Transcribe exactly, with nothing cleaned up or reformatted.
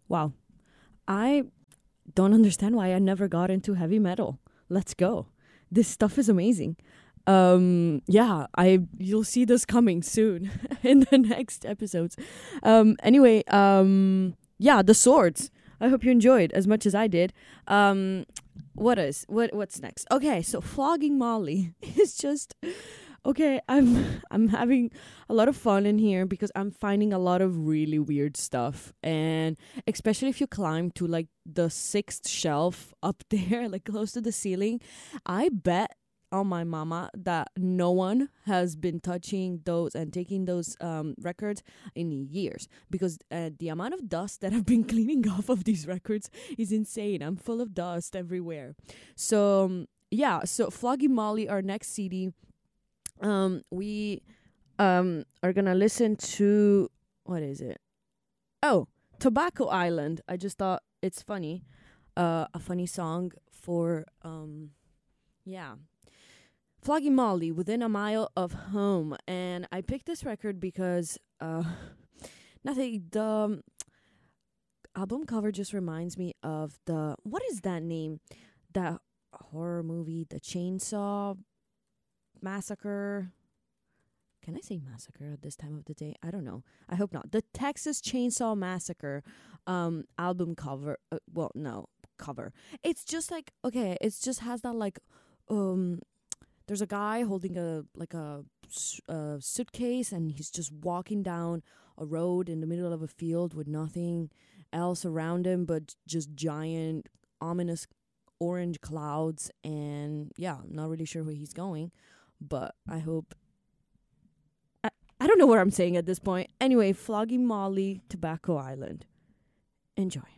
Wow. I don't understand why I never got into heavy metal. Let's go. This stuff is amazing. Um yeah, I you'll see this coming soon in the next episodes. Um anyway, um yeah, the swords. I hope you enjoyed as much as I did. Um what is what what's next? Okay, so flogging Molly is just okay, I'm I'm having a lot of fun in here because I'm finding a lot of really weird stuff, and especially if you climb to like the sixth shelf up there, like close to the ceiling, I bet on my mama that no one has been touching those and taking those um records in years, because uh, the amount of dust that I've been cleaning off of these records is insane. I'm full of dust everywhere. So um, yeah, so Flogging Molly, our next C D. Um, we um are gonna listen to, what is it? Oh, Tobacco Island. I just thought it's funny, uh, a funny song for um, yeah, Flogging Molly, Within a Mile of Home. And I picked this record because uh, nothing. The um, album cover just reminds me of the, what is that name? That horror movie, The Chainsaw Massacre. Can I say massacre at this time of the day? I don't know. I hope not. The Texas Chainsaw Massacre um album cover. Uh, well, no, cover. It's just like, okay, it's just has that like um there's a guy holding a like a, a suitcase, and he's just walking down a road in the middle of a field with nothing else around him but just giant ominous orange clouds. And yeah, I'm not really sure where he's going, but I hope. I, I don't know what I'm saying at this point. Anyway, Flogging Molly, Tobacco Island. Enjoy.